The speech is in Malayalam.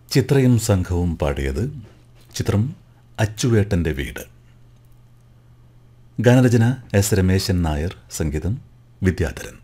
ചിത്രയും സംഘവും പാടിയത്. ചിത്രം അച്ചുവേട്ടൻ്റെ വീട്. ഗാനരചന എസ് രമേശൻ നായർ, സംഗീതം വിദ്യാധരൻ.